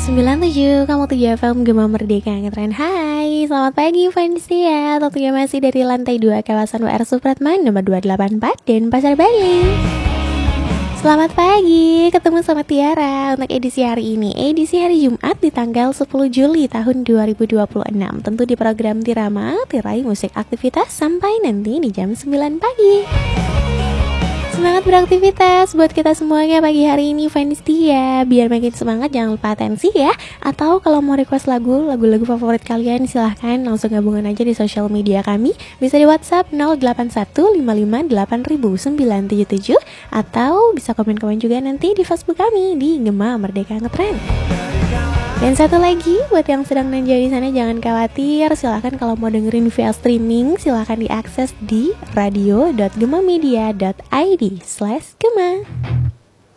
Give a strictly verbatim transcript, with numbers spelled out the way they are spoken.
sembilan puluh tujuh, kamu tujuh F M Gema Merdeka Ngetren. Hai, selamat pagi fans ya. Tentunya masih dari lantai dua kawasan W R Supratman nomor dua delapan empat dan Pasar Bali. Selamat pagi, ketemu sama Tiara untuk edisi hari ini, edisi hari Jumat di tanggal sepuluh Juli tahun dua ribu dua puluh enam. Tentu di program Tirama, tirai musik aktivitas sampai nanti di jam sembilan pagi. Semangat beraktivitas buat kita semuanya pagi hari ini fans Tia. Biar makin semangat jangan lupa atensi ya. Atau kalau mau request lagu, lagu-lagu favorit kalian silahkan langsung gabungan aja di sosial media kami. Bisa di WhatsApp nol delapan satu lima lima delapan nol nol sembilan tujuh tujuh. Atau bisa komen-komen juga nanti di Facebook kami di Gema Merdeka Ngetren. Dan satu lagi, buat yang sedang nanjau di sana jangan khawatir. Silahkan kalau mau dengerin via streaming, silahkan diakses di radio dot gemamedia dot id slash gema.